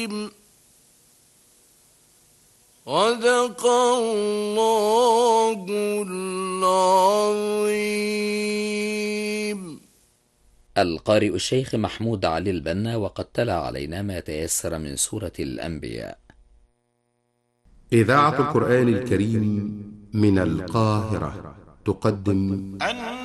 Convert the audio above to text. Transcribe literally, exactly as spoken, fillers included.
صدق الله العظيم. القارئ الشيخ محمود علي البنا، وقد تلا علينا ما تيسر من سورة الأنبياء. إذاعة القرآن الكريم من القاهرة تقدم